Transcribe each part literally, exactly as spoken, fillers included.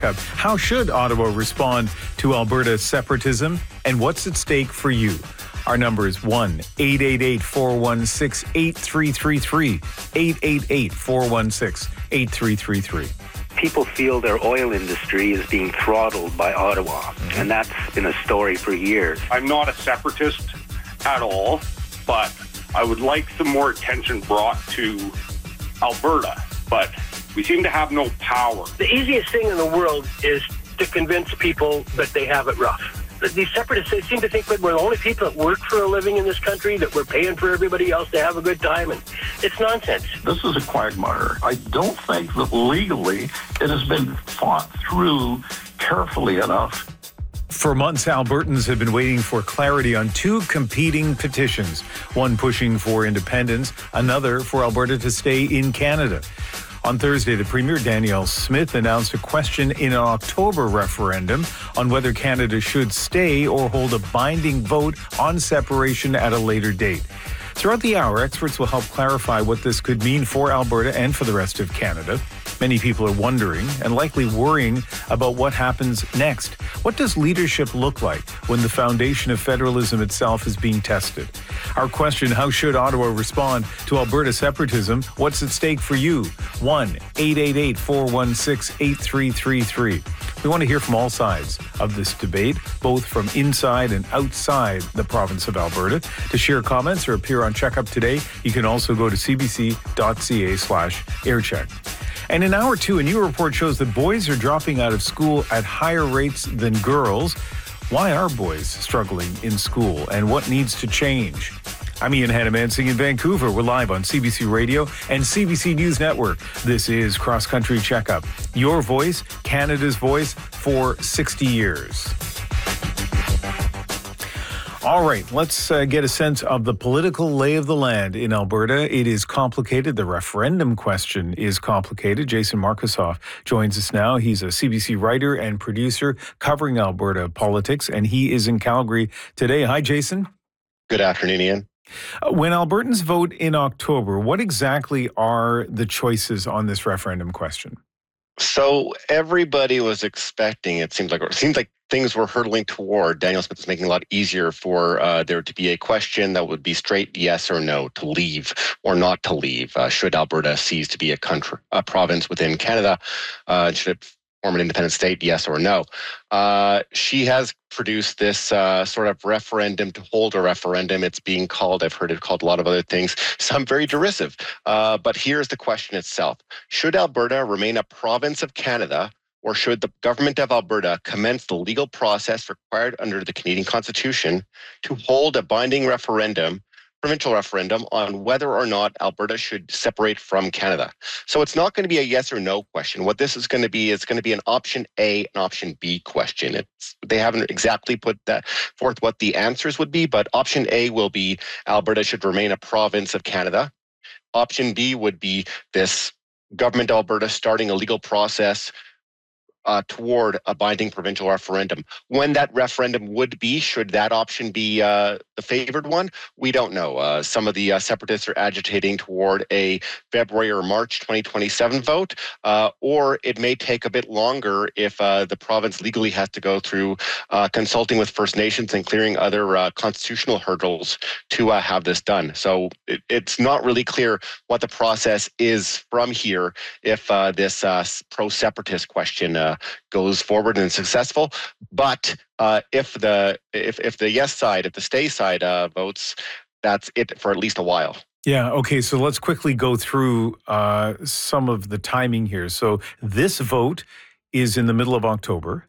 How should Ottawa respond to Alberta separatism, and what's at stake for you? Our number is one eight eight eight, four one six, eight three three three, eight eight eight, four one six, eight three three three. People feel their oil industry is being throttled by Ottawa, mm-hmm. and that's been a story for years. I'm not a separatist at all, but I would like some more attention brought to Alberta, but we seem to have no power. The easiest thing in the world is to convince people that they have it rough. These separatists, they seem to think that we're the only people that work for a living in this country, that we're paying for everybody else to have a good time, and it's nonsense. This is a quagmire. I don't think that legally it has been fought through carefully enough. For months, Albertans have been waiting for clarity on two competing petitions, one pushing for independence, another for Alberta to stay in Canada. On Thursday, the Premier Danielle Smith announced a question in an October referendum on whether Canada should stay or hold a binding vote on separation at a later date. Throughout the hour, experts will help clarify what this could mean for Alberta and for the rest of Canada. Many people are wondering and likely worrying about what happens next. What does leadership look like when the foundation of federalism itself is being tested? Our question, how should Ottawa respond to Alberta separatism? What's at stake for you? one eight eight eight, four one six, eight three three three. We want to hear from all sides of this debate, both from inside and outside the province of Alberta. To share comments or appear on Checkup today, you can also go to cbc.ca slash aircheck. And in hour two, a new report shows that boys are dropping out of school at higher rates than girls. Why are boys struggling in school, and what needs to change? I'm Ian Hannamansing in Vancouver. We're live on C B C Radio and C B C News Network. This is Cross Country Checkup. Your voice, Canada's voice for sixty years. All right, let's uh, get a sense of the political lay of the land in Alberta. It is complicated. The referendum question is complicated. Jason Markusoff joins us now. He's a C B C writer and producer covering Alberta politics, and he is in Calgary today. Hi, Jason. Good afternoon, Ian. Uh, when Albertans vote in October, what exactly are the choices on this referendum question? So everybody was expecting, it seems like, it seems like things were hurtling toward. Danielle Smith is making it a lot easier for uh, there to be a question that would be straight yes or no, to leave or not to leave. Uh, should Alberta cease to be a country, a province within Canada? Uh, should it form an independent state, yes or no? Uh, she has produced this uh, sort of referendum to hold a referendum. It's being called, I've heard it called a lot of other things, some very derisive. Uh, but here's the question itself. Should Alberta remain a province of Canada, or should the government of Alberta commence the legal process required under the Canadian Constitution to hold a binding referendum, provincial referendum, on whether or not Alberta should separate from Canada? So it's not going to be a yes or no question. What this is going to be is going to be an option A and option B question. It's, they haven't exactly put that forth what the answers would be, but option A will be Alberta should remain a province of Canada. Option B would be this government of Alberta starting a legal process Uh, toward a binding provincial referendum. When that referendum would be, should that option be uh, the favored one? We don't know. Uh, some of the uh, separatists are agitating toward a February or March twenty twenty-seven vote, uh, or it may take a bit longer if uh, the province legally has to go through uh, consulting with First Nations and clearing other uh, constitutional hurdles to uh, have this done. So it, it's not really clear what the process is from here if uh, this uh, pro-separatist question uh, goes forward and is successful. But uh, if the if if the yes side, if the stay side uh, votes, that's it for at least a while. Yeah, okay, so let's quickly go through uh, some of the timing here. So this vote is in the middle of October,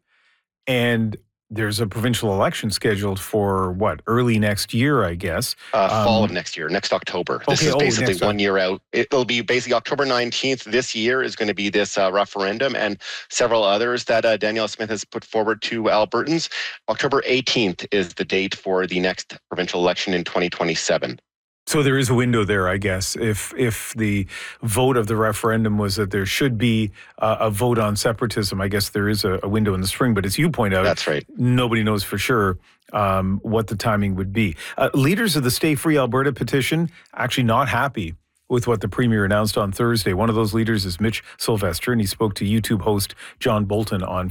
and there's a provincial election scheduled for, what, early next year, I guess? Uh, fall um, of next year, next October. This okay, is basically oh, one year out. It'll be basically October nineteenth this year is going to be this uh, referendum, and several others that uh, Danielle Smith has put forward to Albertans. October eighteenth is the date for the next provincial election in twenty twenty-seven. So there is a window there, I guess. If if the vote of the referendum was that there should be uh, a vote on separatism, I guess there is a, a window in the spring. But as you point out, that's right. Nobody knows for sure um, what the timing would be. Uh, leaders of the Stay Free Alberta petition actually not happy with what the Premier announced on Thursday. One of those leaders is Mitch Sylvester, and he spoke to YouTube host John Bolton on